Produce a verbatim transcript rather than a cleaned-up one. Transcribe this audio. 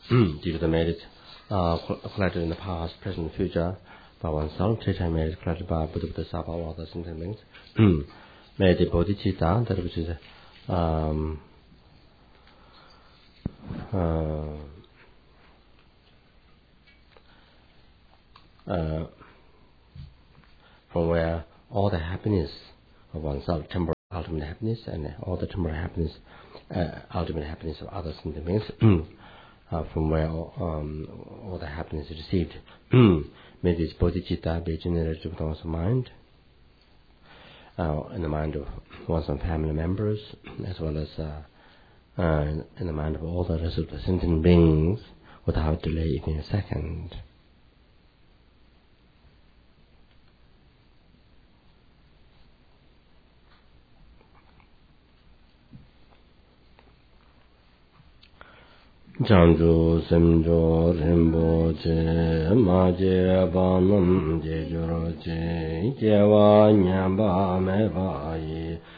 due to the merit uh, collected in the past, present, future by oneself, three-time merit collected by Buddha, Buddha, Sapa, all other sentient beings. Merit bodhicitta, that which is um, uh, uh, from where all the happiness of oneself, temporal ultimate happiness, and all the temporal happiness, uh, ultimate happiness of others sentient beings, uh, from where um, all the happiness is received. May this bodhicitta be generated with one's mind, uh, in the mind of one's own family members, as well as uh, uh, in, in the mind of all the rest of the sentient beings, without delay even a second. Janju semjo rimbo che maje banam je joro che jewa nyamba me ba yi